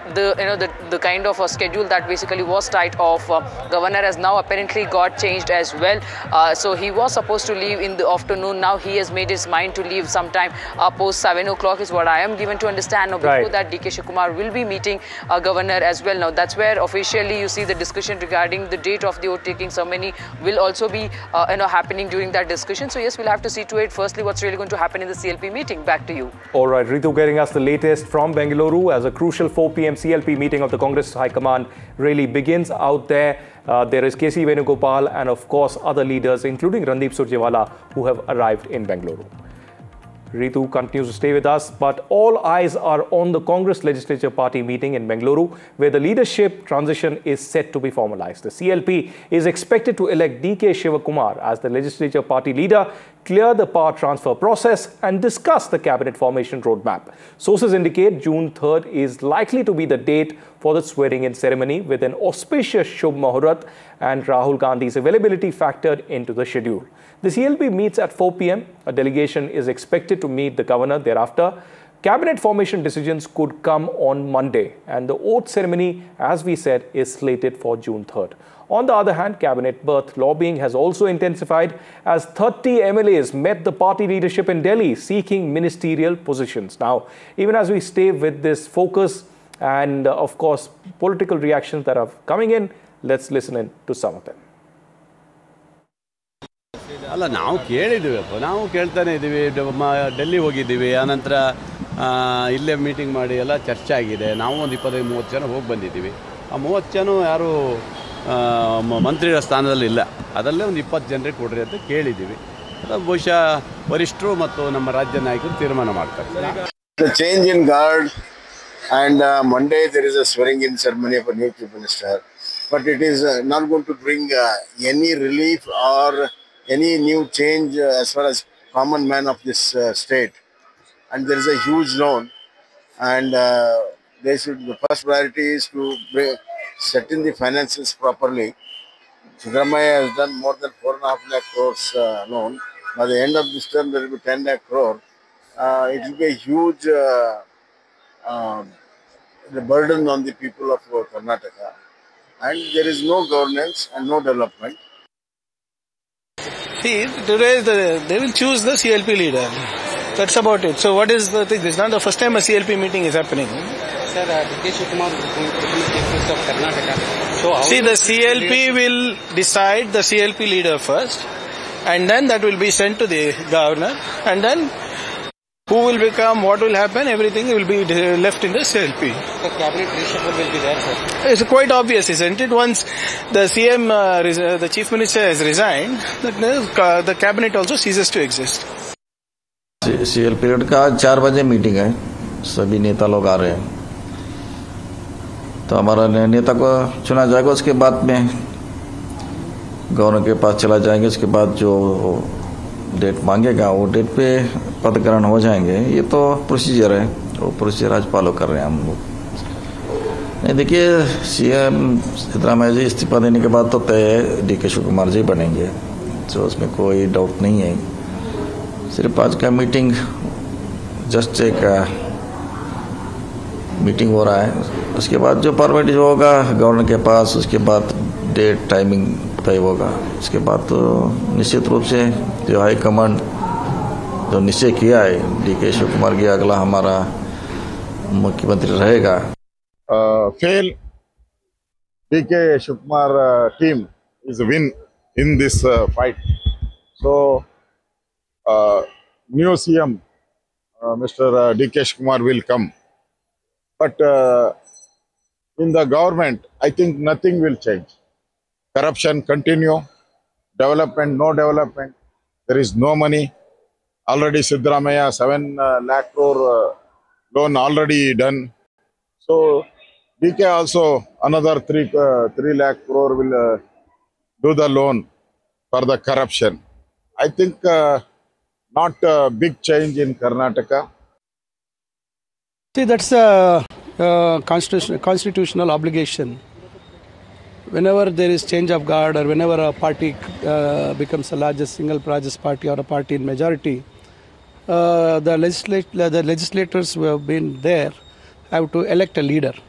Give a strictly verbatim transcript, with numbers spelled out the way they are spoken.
the you know the, the kind of a schedule that basically was tight of uh, governor has now apparently got changed as well. Uh, so he was supposed to leave in the afternoon. Now he has made his mind to leave sometime uh, post seven o'clock is what I am given to understand. Now before right. that, D K Shivakumar will be meeting uh, governor as well. Now that's where officially you see the discussion regarding the date of the oath taking ceremony will also be uh, you know happening during that discussion. So yes, we'll have to see to it firstly what's really going to happen in the C L P meeting. Back to you. All right, Ritu getting us the latest from Bengaluru as a crucial four p m C L P meeting of the Congress High Command really begins out there. Uh, there is K C Venugopal and of course other leaders including Randeep Surjewala who have arrived in Bengaluru. Ritu continues to stay with us, but all eyes are on the Congress Legislature Party meeting in Bengaluru, where the leadership transition is set to be formalized. The C L P is expected to elect D K Shivakumar as the Legislature Party leader, clear the power transfer process and discuss the cabinet formation roadmap. Sources indicate June third is likely to be the date for the swearing-in ceremony, with an auspicious Shubh Muhurat and Rahul Gandhi's availability factored into the schedule. The C L P meets at four p m A delegation is expected to meet the governor thereafter. Cabinet formation decisions could come on Monday, and the oath ceremony, as we said, is slated for June third. On the other hand, cabinet berth lobbying has also intensified as thirty M L As met the party leadership in Delhi seeking ministerial positions. Now, even as we stay with this focus and, uh, of course, political reactions that are coming in, let's listen in to some of them. ಅಲ್ಲ ನಾವು ಕೇಳಿದ್ದೀವಪ್ಪ ನಾವು ಕೇಳ್ತಾನೆ ಇದ್ದೀವಿ ಡೆಲ್ಲಿ ಹೋಗಿದ್ದೀವಿ ಆನಂತರ ಇಲ್ಲೇ meeting ಮಾಡಿ ಎಲ್ಲ ಚರ್ಚೆ ಆಗಿದೆ ನಾವು ಒಂದು ಇಪ್ಪತ್ತೈದು ಮೂವತ್ತು ಜನ ಹೋಗಿ ಬಂದಿದ್ದೀವಿ ಆ ಮೂವತ್ತು ಜನ ಯಾರು ಮಂತ್ರಿಗಳ ಸ್ಥಾನದಲ್ಲಿ ಇಲ್ಲ ಅದರಲ್ಲೇ ಒಂದು ಇಪ್ಪತ್ತು ಜನರಿಗೆ ಕೊಡ್ರಿ ಅಂತ ಕೇಳಿದ್ದೀವಿ ಬಹುಶಃ ವರಿಷ್ಠರು ಮತ್ತು ನಮ್ಮ ರಾಜ್ಯ ನಾಯಕರು ತೀರ್ಮಾನ ಮಾಡ್ತಾರೆ. The change in guard and uh, Monday there is a swearing in ceremony for new chief minister, but it is uh, not going to bring uh, any relief or any new change uh, as far as common man of this uh, state. And there is a huge loan, and uh, they should, the first priority is to bring, set in the finances properly. Siddaramaiah has done more than four and a half lakh crores uh, loan. By the end of this term, there will be ten lakh crore. Uh, it will be a huge uh, uh, the burden on the people of uh, Karnataka, and there is no governance and no development. See, today the, they will choose the C L P leader. That's about it. So what is the thing? This is not the first time a C L P meeting is happening. Sir, uh, D K Shivakumar is going to become the chief minister of Karnataka. So how See, the C L P will decide the C L P leader first, and then that will be sent to the governor, and then who will become, what will happen, everything will be left in the C L P. The cabinet reshuffle will be there, sir. It's quite obvious, isn't it? Once the C M, uh, the chief minister has resigned, the, the cabinet also ceases to exist. C L P का आज चार बजे meeting है, सभी नेता लोग आ रहे हैं, तो हमारा नेता को चुना जाएगा, उसके बाद में गवर्नर के पास चला जाएंगे, उसके बाद जो डेट मांगेगा वो डेट पे पदग्रहण हो जाएंगे. ये तो प्रोसीजर है, वो प्रोसीजर आज फॉलो कर रहे हैं हम लोग. नहीं देखिए, सीएम सिद्धरामैया जी इस्तीफा देने के बाद तो तय डी के शिवकुमार जी बनेंगे, तो उसमें कोई डाउट नहीं है. सिर्फ आज का मीटिंग जस्ट एक मीटिंग हो रहा है, उसके बाद जो फॉर्मेलिटी होगा गवर्नर के पास, उसके बाद डेट टाइमिंग तय होगा. उसके बाद तो निश्चित रूप से जो हाई कमांड जो निश्चय किया है डी के शिवकुमार की अगला हमारा मुख्यमंत्री रहेगा. Fail D K Shivakumar uh, team is a win in this uh, fight. So uh, new C M uh, Mister Uh, D K Shivakumar will come, but uh, in the government I think nothing will change. Corruption continue, development no development, there is no money. Already Siddaramaiah seven uh, lakh crore uh, loan already done. So D K also another three uh, three lakh crore will uh, do the loan for the corruption. I think uh, not a big change in Karnataka. See, that's a, a constitutional, constitutional obligation. Whenever there is change of guard or whenever a party uh, becomes the largest single largest party or a party in majority, uh, the, legislat the legislators who have been there have to elect a leader.